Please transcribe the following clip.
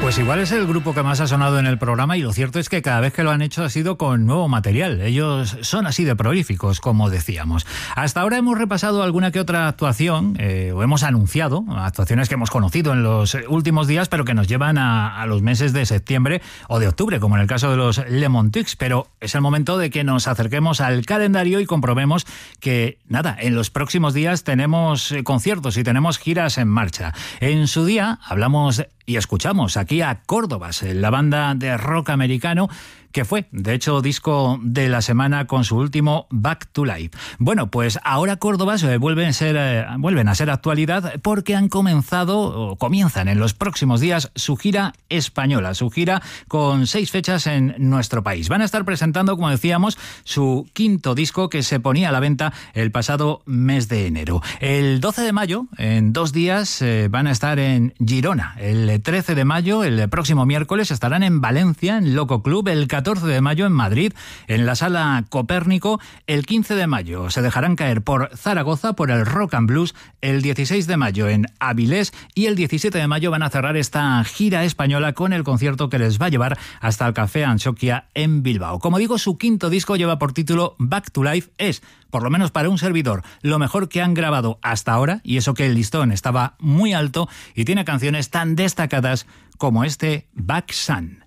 Pues igual es el grupo que más ha sonado en el programa y lo cierto es que cada vez que lo han hecho ha sido con nuevo material. Ellos son así de prolíficos, como decíamos. Hasta ahora hemos repasado alguna que otra actuación, o hemos anunciado actuaciones que hemos conocido en los últimos días, pero que nos llevan a los meses de septiembre o de octubre, como en el caso de los Lemon Twigs. Pero es el momento de que nos acerquemos al calendario y comprobemos que, nada, en los próximos días tenemos conciertos y tenemos giras en marcha. En su día hablamos y escuchamos aquí a Córdobas, la banda de rock americano que fue, de hecho, disco de la semana con su último Back to Life. Bueno, pues ahora Córdobas vuelven a ser actualidad porque han comenzado, o comienzan en los próximos días, su gira española, su gira con 6 fechas en nuestro país. Van a estar presentando, como decíamos, su quinto disco que se ponía a la venta el pasado mes de enero. El 12 de mayo, en 2 días, van a estar en Girona. El 13 de mayo, el próximo miércoles, estarán en Valencia, en Loco Club. El 14 de mayo en Madrid, en la Sala Copérnico. El 15 de mayo se dejarán caer por Zaragoza, por el Rock and Blues. El 16 de mayo en Avilés y el 17 de mayo van a cerrar esta gira española con el concierto que les va a llevar hasta el Café Anxoquia en Bilbao. Como digo, su quinto disco lleva por título Back to Life. Es, por lo menos para un servidor, lo mejor que han grabado hasta ahora, y eso que el listón estaba muy alto y tiene canciones tan destacadas como este Back Sun.